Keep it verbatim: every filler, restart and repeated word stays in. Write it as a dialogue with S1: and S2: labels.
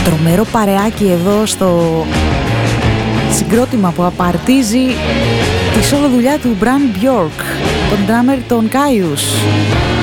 S1: τρομερό παρεάκι εδώ στο συγκρότημα που απαρτίζει τη solo δουλειά του Brand Bjork, τον drummer των Kyuss.